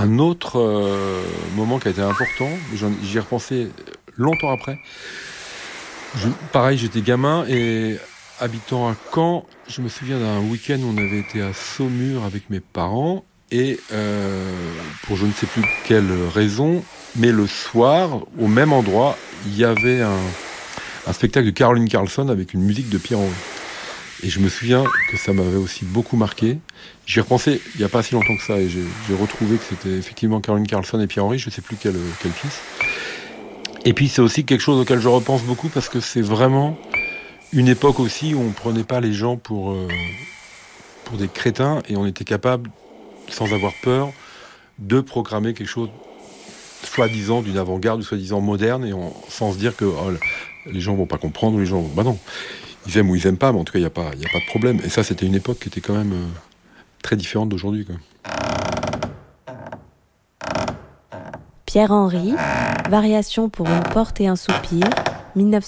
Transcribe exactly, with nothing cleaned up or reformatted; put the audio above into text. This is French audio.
un autre euh, moment qui a été important, j'en- j'y ai repensé longtemps après. Je- pareil, j'étais gamin et habitant à Caen, je me souviens d'un week-end où on avait été à Saumur avec mes parents et euh, pour je ne sais plus quelle raison, mais le soir, au même endroit, il y avait un, un spectacle de Caroline Carlson avec une musique de Pierre Henry. Et je me souviens que ça m'avait aussi beaucoup marqué. J'y ai repensé il n'y a pas si longtemps que ça et j'ai, j'ai retrouvé que c'était effectivement Caroline Carlson et Pierre Henry, je ne sais plus quelle, quelle pièce. Et puis c'est aussi quelque chose auquel je repense beaucoup parce que c'est vraiment une époque aussi où on prenait pas les gens pour, euh, pour des crétins et on était capable, sans avoir peur, de programmer quelque chose soi-disant d'une avant-garde ou soi-disant moderne et on- sans se dire que oh, les gens vont pas comprendre ou les gens... Bah non, ils aiment ou ils aiment pas, mais en tout cas il n'y a, pas- y a pas de problème. Et ça c'était une époque qui était quand même euh, très différente d'aujourd'hui, quoi. Pierre Henry, Variation pour une porte et un soupir, mille neuf cent